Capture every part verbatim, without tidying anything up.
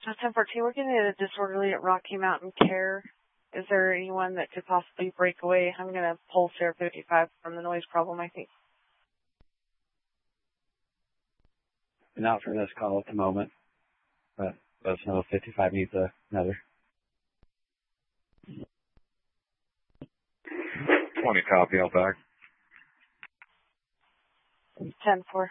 ten fourteen, we're getting a disorderly at Rocky Mountain Care. Is there anyone that could possibly break away? I'm going to pull Sierra fifty-five from the noise problem, I think. Not for this call at the moment, but let us know if fifty-five needs a, another. twenty copy, I'll back. ten four.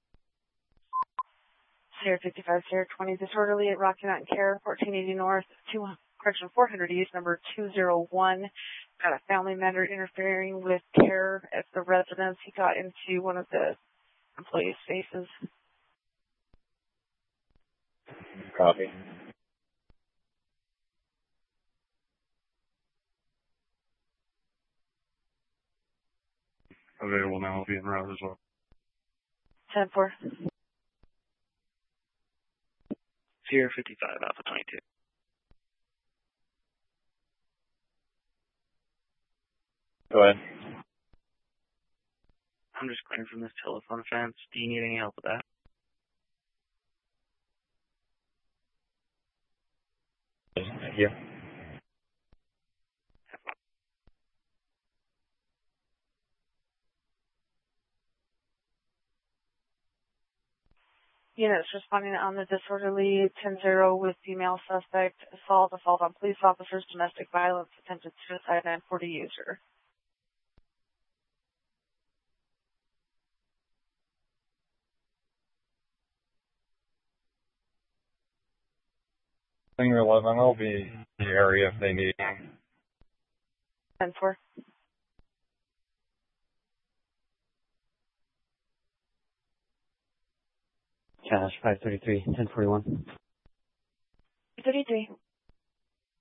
Sierra fifty-five, Sierra twenty, disorderly at Rocky Mountain Care, fourteen eighty North, two, correction, four hundred East, number two zero one. Got a family member interfering with care at the residence. He got into one of the employees' faces. Copy. Available now, I'll be en route as well. ten four. Sierra fifty-five, Alpha twenty-two. Go ahead. I'm just clearing from this telephone offense. Do you need any help with that? Thank you. Units responding on the disorderly ten zero with female suspect, assault, assault on police officers, domestic violence, attempted suicide, nine forty user. Singer eleven, I'll be in the area if they need. ten four. Cash five thirty-three, ten forty-one. thirty-three.